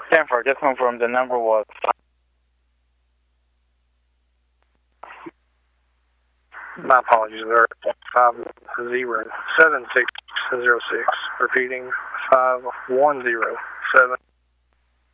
Stanford, just confirm the number was 5. My apologies, there. 507-606. Repeating, 5107